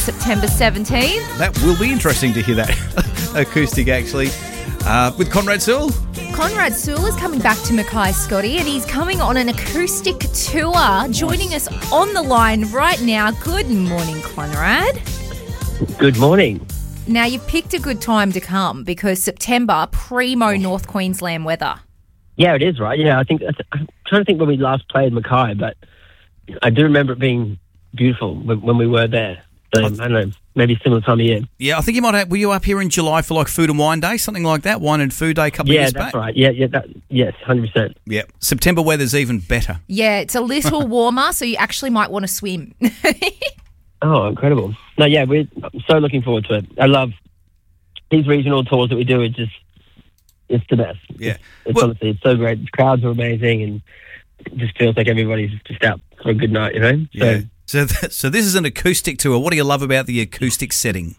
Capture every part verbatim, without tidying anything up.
September seventeenth. That will be interesting to hear that acoustic, actually. Uh, with Conrad Sewell. Conrad Sewell is coming back to Mackay, Scotty, and he's coming on an acoustic tour, joining us on the line right now. Good morning, Conrad. Good morning. Now, you've picked a good time to come because September, primo North Queensland weather. Yeah, it is, right? Yeah, I think I'm trying to think when we last played Mackay, but I do remember it being beautiful when, when we were there. So, I don't know, maybe similar time of year. Yeah, I think you might have, were you up here in July for like Food and Wine Day, something like that? Wine and Food Day a couple yeah, of years back? Yeah, that's right. Yeah, yeah, that, yes, one hundred percent. Yeah, September weather's even better. Yeah, it's a little warmer, so you actually might want to swim. Oh, incredible. No, yeah, we're so looking forward to it. I love these regional tours that we do. It's just, it's the best. Yeah. It's, it's well, honestly, it's so great. The crowds are amazing, and it just feels like everybody's just out for a good night, you know? So, yeah. So, th- so this is an acoustic tour. What do you love about the acoustic setting?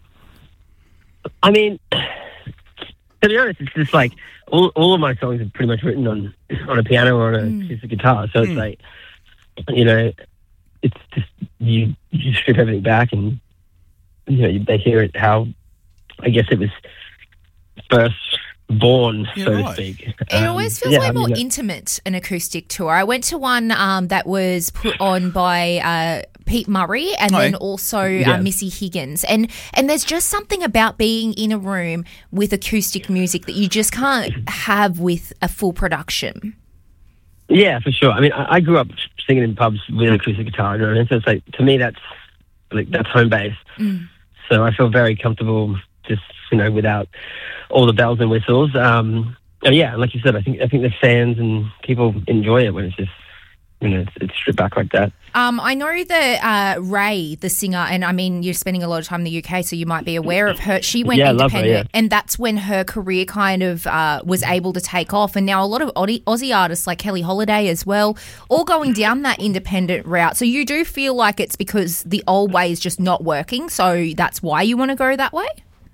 I mean, to be honest, it's just like all all of my songs are pretty much written on on a piano or on a Mm. acoustic guitar. So it's Mm. like, you know, it's just you, you strip everything back and you know you, they hear it how I guess it was first born, Yeah, so right. to speak. It Um, always feels yeah, way I mean, more that- intimate, an acoustic tour. I went to one um, that was put on by uh, Pete Murray and Oh, then yeah. also Yeah. uh, Missy Higgins. And and there's just something about being in a room with acoustic music that you just can't have with a full production. Yeah, for sure. I mean, I, I grew up singing in pubs with an acoustic guitar, you know, and so it's like to me that's like that's home base. Mm. So I feel very comfortable, just you know, without all the bells and whistles. Um, and yeah, like you said, I think I think the fans and people enjoy it when it's just you know it's, it's stripped back like that. Um, I know that uh, Ray, the singer, and I mean, you're spending a lot of time in the U K, so you might be aware of her. She went Yeah, I love her, independent, yeah. and that's when her career kind of uh, was able to take off. And now a lot of Aussie, Aussie artists like Kelly Holiday as well, all going down that independent route. So you do feel like it's because the old way is just not working, so that's why you want to go that way?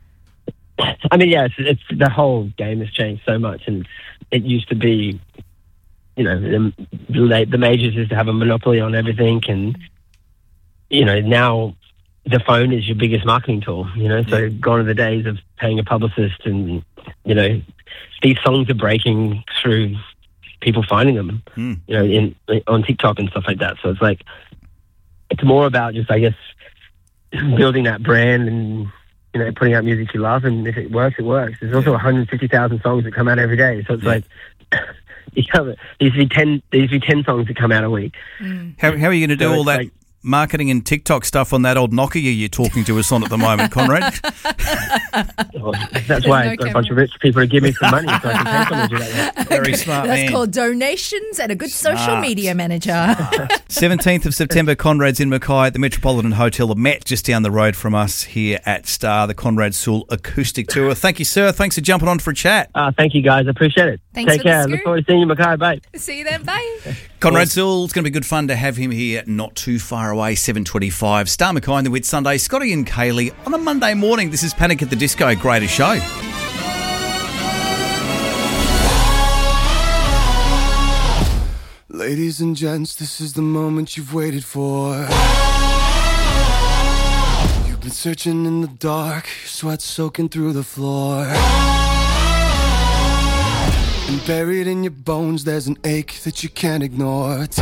I mean, yeah, it's, it's the whole game has changed so much, and it used to be, you know, the, the the majors used to have a monopoly on everything, and you know now the phone is your biggest marketing tool. You know, so gone are the days of paying a publicist, and you know these songs are breaking through people finding them. Mm. You know, in on TikTok and stuff like that. So it's like it's more about just, I guess, building that brand and. You know, putting out music you love, and if it works, it works. There's also one hundred fifty thousand songs that come out every day, so it's Yeah. like you cover. There used to be ten. There used to be ten songs that come out a week. How, how are you going to do So all it's that like- marketing and TikTok stuff on that old Nokia you're talking to us on at the moment, Conrad? Oh, that's why no I've got a camera. bunch of rich people to give me some money so I can pay someone to do that. Very smart That's man. called donations and a good social Smart. media manager. seventeenth of September, Conrad's in Mackay at the Metropolitan Hotel, the Met, just down the road from us here at Star, the Conrad Sewell Acoustic Tour. Thank you, sir. Thanks for jumping on for a chat. Uh, thank you, guys. I appreciate it. Thanks Take for the care. scoop. Look forward to seeing you, Mackay. Bye. See you then, bye. Conrad Sewell, it's going to be good fun to have him here not too far away, seven twenty-five. Star Mackay in the Whit Sunday. Scotty and Kaylee on a Monday morning. This is Panic at the Disco. Greatest show. Ladies and gents, this is the moment you've waited for. You've been searching in the dark, your sweat soaking through the floor. And buried in your bones, there's an ache that you can't ignore.